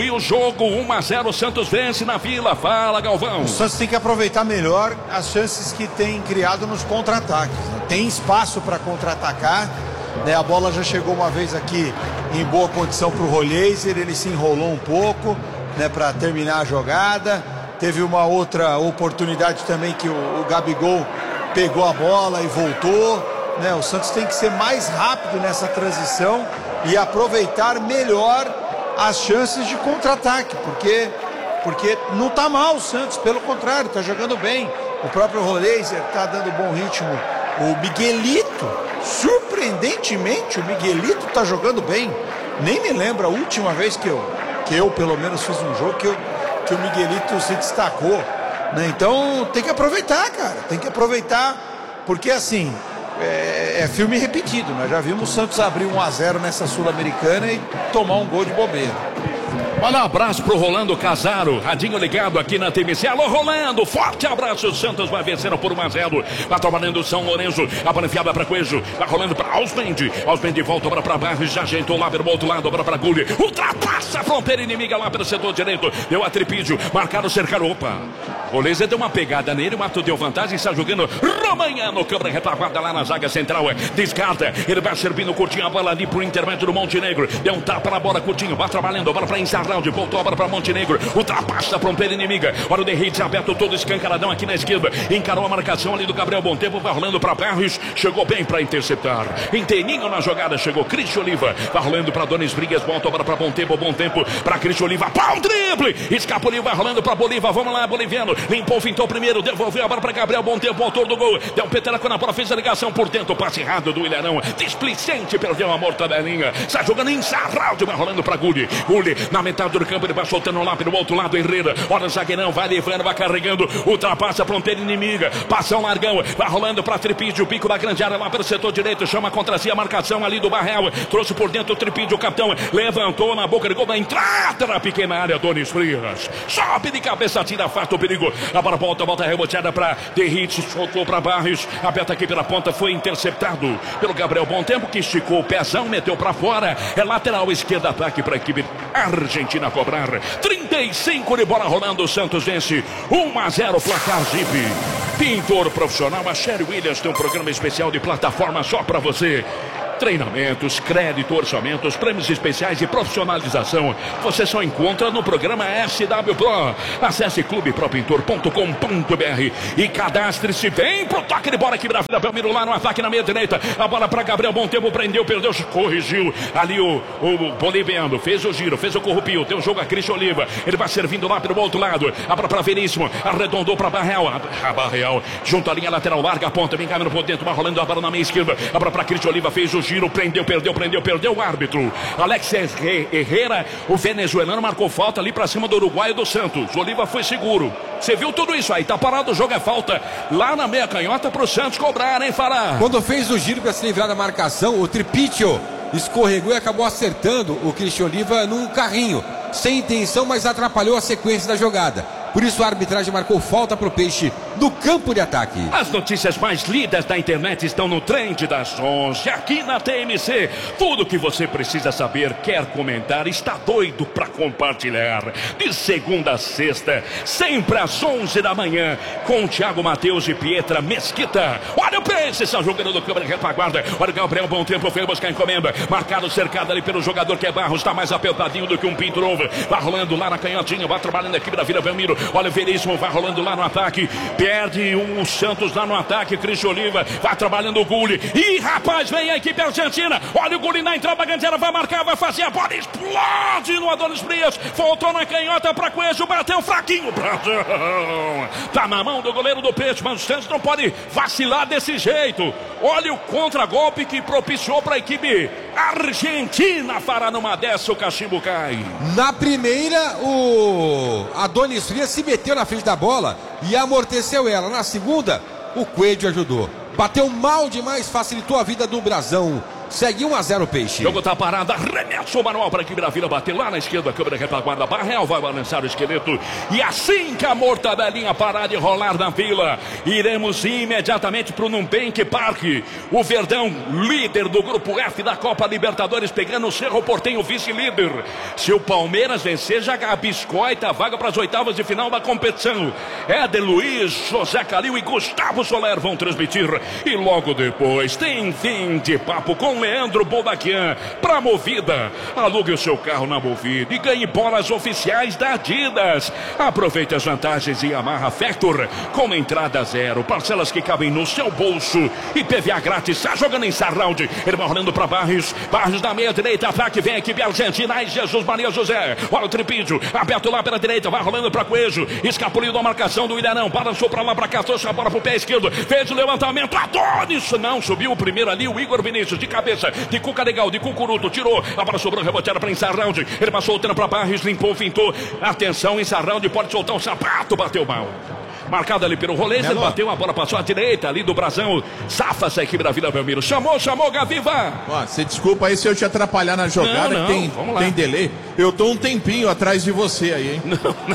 1-0. Santos vence na Vila. Fala, Galvão. O Santos tem que aproveitar melhor as chances que tem criado nos contra-ataques, né? Tem espaço para contra-atacar, né? A bola já chegou uma vez aqui em boa condição para o Roleiser. Ele se enrolou um pouco, né, para terminar a jogada. Teve uma outra oportunidade também que o Gabigol pegou a bola e voltou, né? O Santos tem que ser mais rápido nessa transição e aproveitar melhor as chances de contra-ataque, porque não está mal o Santos, pelo contrário, está jogando bem. O próprio Roleiser está dando bom ritmo. O Miguelito, surpreendentemente, o Miguelito está jogando bem. Nem me lembro a última vez que eu pelo menos fiz um jogo que o Miguelito se destacou, né? Então tem que aproveitar, cara, tem que aproveitar, porque assim, é filme repetido. Nós já vimos o Santos abrir 1-0 nessa Sul-Americana e tomar um gol de bobeira. Olha, um abraço pro Rolando Casaro, radinho ligado aqui na TMC. Alô, Rolando, forte abraço. O Santos vai vencendo por 1-0. Vai trabalhando o São Lourenço. A bola enfiada pra Coelho. Vai rolando pra Osmendi. Osmendi volta agora pra Barros. Já ajeitou lá pelo outro lado, agora pra Gulli. Ultrapassa a fronteira inimiga lá pelo setor direito. Deu a Tripídio. Marcaram, cercaram. Opa. O Lezer deu uma pegada nele. O Mato deu vantagem. Está jogando Romanha no câmera retaguarda lá na zaga central. Descarta. Ele vai servindo curtinho a bola ali pro intermédio do Montenegro. Deu um tapa na bola, curtinho. Vai trabalhando. A bola pra Insaralde. Voltou a bola para Montenegro, ultrapassa a fronteira inimiga. Olha o Derrite aberto todo escancaradão aqui na esquerda. Encarou a marcação ali do Gabriel Montempo. Vai rolando para Barros. Chegou bem para interceptar. Inteirinho na jogada. Chegou Cristian Oliva. Vai rolando para Donis Brigas. Volta a bola para Montempo. Bom tempo para Cristian Oliva. Pau, drible. Escapuliu. Vai rolando para Bolívar. Vamos lá, boliviano. Limpou, fintou primeiro. Devolveu a bola para Gabriel Montempo, autor do gol. Deu um peteleco na bola. Fez a ligação por dentro. Passe errado do Ilharão. Displicente. Perdeu a mortadelinha. Está jogando em Sarralde. Vai rolando para Gulli. Gulli na metade do campo. Ele vai soltando lá pelo outro lado, Herrera. Olha o zagueirão, vai levando, vai carregando, ultrapassa a fronteira inimiga, passa um largão, vai rolando para Tripídio, pico da grande área lá pelo setor direito, chama contra si a marcação ali do Barrel, trouxe por dentro o Tripídio, o capitão levantou na boca de gol da entrada na pequena área, Donis Frias, sobe de cabeça, tira afasta o perigo, a bola volta reboteada para Derrite, soltou para Barros, aberta aqui pela ponta, foi interceptado pelo Gabriel Montempo, que esticou o pezão, meteu para fora, é lateral esquerda, ataque para a equipe argentina cobrar. 35 de bola rolando, o Santos vence 1-0, placar Jeep. Pintor profissional, a Sherry Williams tem um programa especial de plataforma só para você. Treinamentos, crédito, orçamentos, prêmios especiais e profissionalização. Você só encontra no programa SW Pro. Acesse clubepropintor.com.br e cadastre-se. Vem pro toque de bola aqui da Belmiro lá no ataque na meia direita. A bola para Gabriel Montempo, prendeu, perdeu, corrigiu. Ali o boliviano fez o giro, fez o corrupio. Tem o jogo a Cristian Oliva. Ele vai servindo lá pelo outro lado. A bola para Veríssimo, arredondou para Barreal. A Barreal junto à linha lateral, larga a ponta, vem caminhando por dentro, vai rolando a bola na meia esquerda. A bola para Cristian Oliva, fez o giro. giro, prendeu o árbitro. Alex Herrera, o venezuelano, marcou falta ali pra cima do uruguaio do Santos. Oliva foi seguro. Você viu tudo isso aí, tá parado, o jogo é falta lá na meia canhota pro Santos cobrar, hein, Fará? Quando fez o giro para se livrar da marcação, o Tripicchio escorregou e acabou acertando o Christian Oliva num carrinho. Sem intenção, mas atrapalhou a sequência da jogada. Por isso a arbitragem marcou falta pro Peixe no campo de ataque. As notícias mais lidas da internet estão no Trend das 11, aqui na TMC. Tudo que você precisa saber, quer comentar, está doido para compartilhar. De segunda a sexta, sempre às 11 da manhã, com Thiago Matheus e Pietra Mesquita. Olha o Peixe, está jogando do câmera de retaguarda. Olha o Gabriel, bom tempo, foi buscar a encomenda. Marcado, cercado ali pelo jogador que é Barros, está mais apertadinho do que um pinto novo. Vai rolando lá na canhotinha, vai trabalhando a equipe da Vila Belmiro. Olha o Veríssimo, vai rolando lá no ataque. Perde o Santos lá no ataque. Christian Oliva vai trabalhando o Gulli. Ih, rapaz, vem a equipe argentina. Olha o Gulli na entrada, Bandeira vai marcar, vai fazer a bola. Explode no Adonis Frias. Voltou na canhota para Coelho, bateu fraquinho. Brasil. Tá na mão do goleiro do Peixe, mas o Santos não pode vacilar desse jeito. Olha o contragolpe que propiciou para a equipe argentina. Fará numa dessa, o cachimbo cai. Na primeira, o Adonis Frias se meteu na frente da bola e amorteceu ela. Na segunda, o Coelho ajudou. Bateu mal demais, facilitou a vida do Brasão. Segue 1-0 Peixe. O jogo tá parado, arremessou manual para a equipe da Vila, bater lá na esquerda, a câmera retaguarda, Barreal vai balançar o esqueleto. E assim que a mortadelinha parar de rolar na Vila, iremos imediatamente para o Nubank Park. O Verdão, líder do grupo F da Copa Libertadores, pegando o Cerro Porteño, vice-líder. Se o Palmeiras vencer, já biscoita a vaga para as oitavas de final da competição. Éder Luiz, José Calil e Gustavo Soler vão transmitir. E logo depois tem fim de papo com Leandro Boldaquian para Movida. Alugue o seu carro na Movida e ganhe bolas oficiais da Adidas. Aproveite as vantagens e Yamaha Factor com entrada zero, parcelas que cabem no seu bolso e PVA grátis. Está jogando em Sarralde, ele vai rolando para Barros da meia direita, ataque, vem a equipe argentina. Ai, Jesus Maria José, olha o Tripídio, aberto lá pela direita, vai rolando para Coelho, escapuliu da marcação do Ilharão, balançou para lá, para cá, trouxe a bola pro pé esquerdo, fez o levantamento, Adonis, não, subiu o primeiro ali, o Igor Vinícius de cabeça, de Cuca legal, de Cucuruto, tirou, a bola sobrou, reboteada para Ensarralde, ele vai soltando para Barros, limpou, fintou, atenção, Ensarralde pode soltar o sapato, bateu mal. Marcado ali pelo rolê, ele bateu, a bola passou à direita ali do Brasão. Safa-se a equipe da Vila Belmiro. Chamou, Gaviva. Ó, você desculpa aí se eu te atrapalhar na jogada, não, tem delay. Eu tô um tempinho atrás de você aí, hein?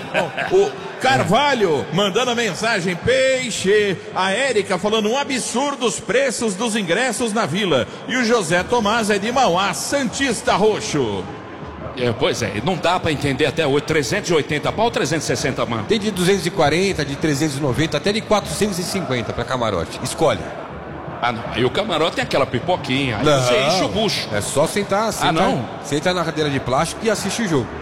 O Carvalho mandando a mensagem, Peixe. A Érica falando um absurdo os preços dos ingressos na Vila. E o José Tomás é de Mauá, Santista Roxo. Pois é, não dá pra entender até hoje, 380 pau ou 360 mano? Tem de 240, de 390, até de 450 para camarote. Escolhe. Ah, não. Aí o camarote tem aquela pipoquinha, aí não, você enche o bucho. É só sentar, não? Senta na cadeira de plástico e assiste o jogo.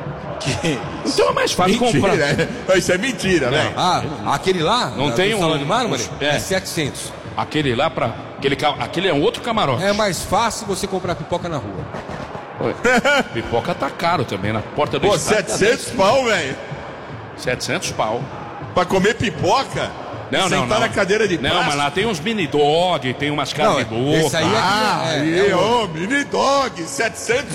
Então é mais fácil comprar. Isso é mentira, né? Aquele lá, não tem salão de mármore, é 700. Aquele lá pra... Aquele é um outro camarote. É mais fácil você comprar pipoca na rua. Pipoca tá caro também na porta do estádio. 700 pau, velho. 700 pau. Pra comer pipoca? Não. Na cadeira de plástico. Não, mas lá tem uns mini dog, tem umas carnes de boca. Esse aí mini dog, 700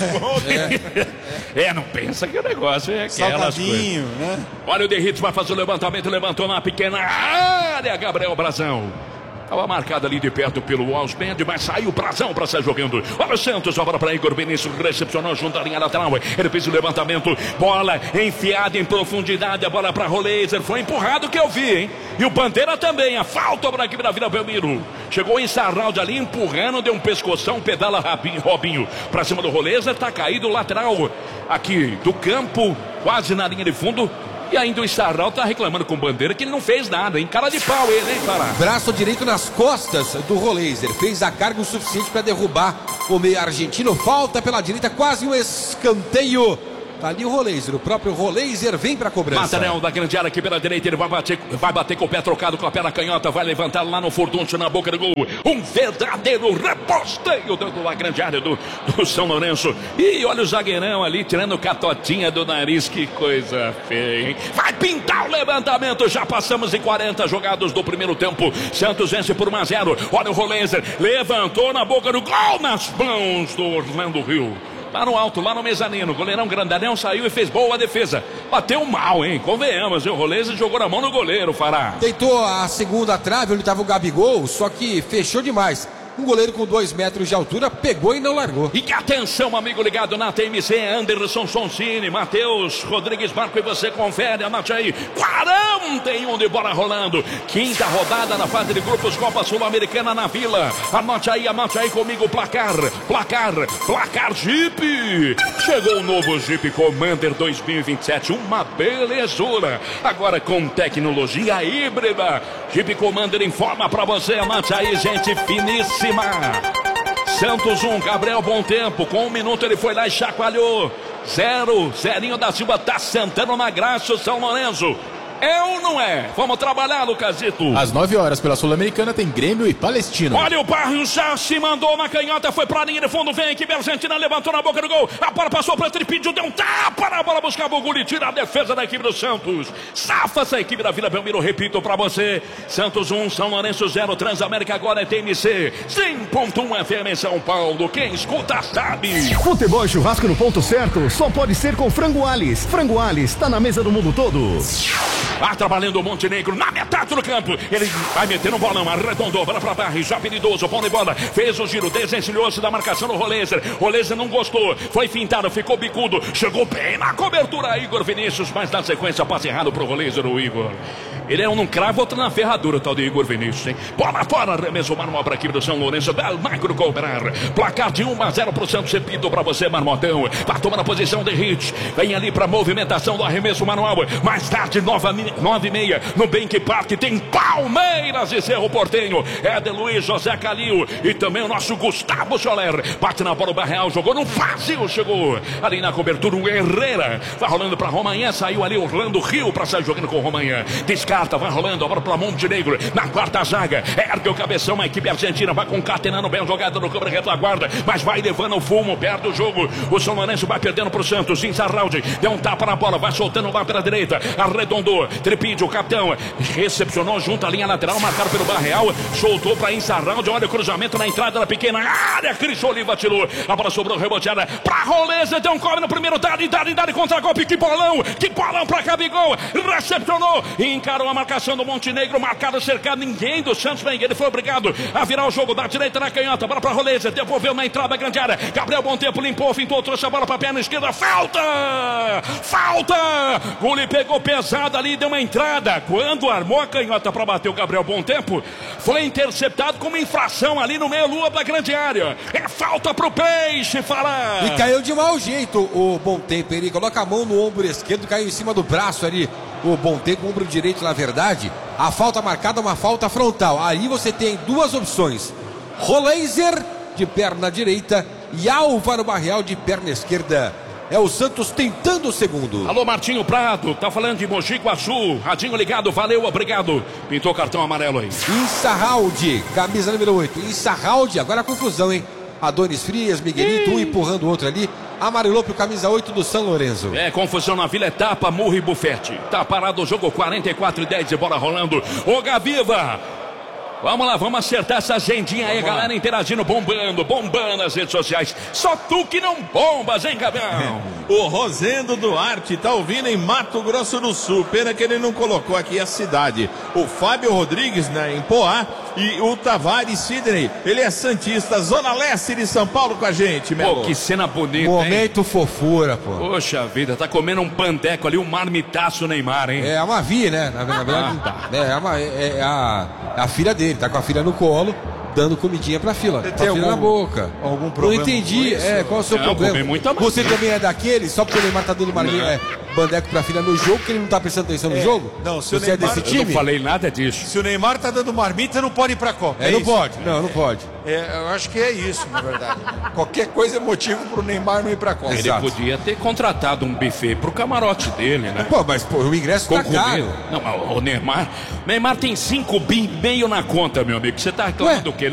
pau. Não pensa que o negócio é aquelas salgadinho, né? Olha o Derritos, vai fazer o levantamento, levantou na pequena área, Gabriel Brasão. Estava marcado ali de perto pelo Osband, mas saiu o Brasão para sair jogando. Olha o Santos, a bola para Igor Vinícius, recepcionou junto à linha lateral. Ele fez o levantamento, bola enfiada em profundidade, a bola para Roleiser. Foi empurrado que eu vi, hein? E o Bandeira também, a falta para a equipe da Vila Belmiro. Chegou em Sarralde ali, empurrando, deu um pescoção, pedala Robinho para cima do Roleiser, tá caído o lateral aqui do campo, quase na linha de fundo. E ainda o Sarral tá reclamando com o Bandeira que ele não fez nada, hein? Cara de pau ele, hein, Pará? Braço direito nas costas do Roleiser. Fez a carga o suficiente para derrubar o meio argentino. Falta pela direita, quase um escanteio Tá ali o Roleiser, o próprio Roleiser vem pra cobrança. Material da grande área aqui pela direita, ele vai bater com o pé trocado, com a perna canhota, vai levantar lá no furduncho, na boca do gol. Um verdadeiro reposteio dentro da grande área do São Lourenço. E olha o zagueirão ali, tirando catotinha do nariz, que coisa feia, hein? Vai pintar o levantamento, já passamos em 40 jogados do primeiro tempo. Santos vence por 1-0, olha o Roleiser, levantou na boca do gol, nas mãos do Orlando Rio. Lá no alto, lá no mezanino, goleirão grandalhão saiu e fez boa defesa. Bateu mal, hein? Convenhamos, o Roleiser jogou na mão do goleiro, Fará. Tentou a segunda trave, onde estava o Gabigol, só que fechou demais. Um goleiro com 2 metros de altura pegou e não largou. E atenção, amigo ligado na TMC, Anderson Sonsini, Matheus Rodrigues Marco, e você confere, anote aí, 41 de bola rolando. Quinta rodada na fase de grupos Copa Sul-Americana na Vila. Anote aí comigo o placar Jeep. Chegou o novo Jeep Commander 2027, uma belezura. Agora com tecnologia híbrida. Jeep Commander informa pra você, anote aí, gente finíssima. Santos 1, Gabriel Bom Tempo, com 1 minuto ele foi lá e chacoalhou. 0, Zerinho da Silva tá sentando na graça o São Lourenço. É ou não é? Vamos trabalhar, Lucasito. Às 9 horas pela Sul-Americana tem Grêmio e Palestino. Olha o Barrios, já se mandou na canhota, foi pra linha de fundo, vem a equipe argentina, levantou na boca do gol, a bola passou pra ele, pediu, deu um tapa na bola, buscava o gol e tira a defesa da equipe do Santos. Safa-se a equipe da Vila Belmiro, repito pra você, Santos 1, São Lourenço 0, Transamérica agora é TMC, 100.1 FM em São Paulo, quem escuta sabe. Futebol e churrasco no ponto certo só pode ser com Frango Alves. Frango Alves tá na mesa do mundo todo. Vai trabalhando o Montenegro na metade do campo. Ele vai meter um bolão, arredondou, bola pra Barri, já habilidoso, bom de bola. Fez o giro, desencilhou-se da marcação do Roleiser. Roleiser não gostou, foi fintado, ficou bicudo. Chegou bem na cobertura, Igor Vinícius, mas na sequência, passe errado pro Roleiser, o Igor. Ele é um cravo, outro na ferradura, tal de Igor Vinícius, hein? Bola fora, arremesso manual para a equipe do São Lourenço. Del Magro cobrar. Placar de 1-0 pro Santos, repito para você, Marmotão. Vai tomar a posição de hit. Vem ali para movimentação do arremesso manual. Mais tarde, 9h30, no Bank Park, tem Palmeiras e Cerro Porteño. É de Luiz José Calil e também o nosso Gustavo Soler. Bate na bola o Barreal, jogou no vazio, chegou ali na cobertura o Herrera. Vai rolando para Romanhã, saiu ali Orlando Rio para sair jogando com Romanhã. Descarta, vai rolando, agora para Montenegro, na quarta zaga, ergue o cabeção, a equipe argentina vai concatenando bem a jogada no câmera retaguarda, mas vai levando o fumo, perde o jogo, o São Lourenço vai perdendo pro Santos, Inzarraldi, deu um tapa na bola, vai soltando lá pela direita, arredondou, Tripídio, o capitão, recepcionou junto à linha lateral, marcado pelo Barreal, soltou para Inzarraldi, olha o cruzamento na entrada da pequena área, Cris Oliva tirou, a bola sobrou reboteada pra Roleiser, deu um corre no primeiro, dali contra golpe, que bolão pra Gabigol, recepcionou, encarou a marcação do Montenegro, marcado, cercado, ninguém do Santos vem, ele foi obrigado a virar o jogo da direita na canhota, bola para Roleiser, devolveu na entrada da grande área, Gabriel Bom Tempo limpou, fintou, trouxe a bola para a perna esquerda, falta, Guli pegou pesado ali, deu uma entrada, quando armou a canhota para bater o Gabriel Bom Tempo, foi interceptado com uma infração ali no meio-lua da grande área, é falta pro Peixe, Fará. E caiu de mau jeito o Bom Tempo, ele coloca a mão no ombro esquerdo, caiu em cima do braço ali, o Bom Tempo, o ombro direito, na verdade, a falta marcada é uma falta frontal. Aí você tem duas opções: Roleiser de perna direita e Álvaro Barreal de perna esquerda. É o Santos tentando o segundo. Alô, Martinho Prado, tá falando de Mogi Guaçu, radinho ligado, valeu, obrigado. Pintou cartão amarelo aí. Insahaldi, camisa número 8. Insahaldi, agora a confusão, hein? Adonis Frias, Miguelito, um empurrando o outro ali. Amarelou pro camisa 8 do São Lourenço. É, confusão na Vila, etapa, Murro e Bufete. Tá parado o jogo, 44-10 de bola rolando. Ô, Gaviva! Vamos lá, vamos acertar essa agendinha aí, galera interagindo, bombando as redes sociais. Só tu que não bombas, hein, Gabriel? O Rosendo Duarte tá ouvindo em Mato Grosso do Sul. Pena que ele não colocou aqui a cidade. O Fábio Rodrigues, né, em Poá. E o Tavares Sidney, ele é santista, Zona Leste de São Paulo com a gente, meu. Pô, que cena bonita, momento, hein? Fofura, pô. Poxa vida, tá comendo um panteco ali, um marmitaço Neymar, hein? É a Mavi, né? Na verdade, é a filha dele, tá com a filha no colo, dando comidinha pra filha. Tá filha na boca. Algum problema? Não entendi, qual é o seu problema? Muita Você também é daquele, só porque o Neymar tá dando bandeco pra filha no jogo, que ele não tá prestando atenção no jogo? Não, se o Você é Neymar- desse Eu não time? falei nada disso. Se o Neymar tá dando marmita, não pode ir pra Copa. Não isso? pode. Não pode. Eu acho que é isso, na verdade. Qualquer coisa é motivo pro Neymar não ir pra Copa. Ele Exato. podia ter contratado um buffet pro camarote dele, né? Pô, mas o ingresso tá caro. Não, mas o Neymar tem 5,5 bi na conta, meu amigo. Você tá reclamando do quê?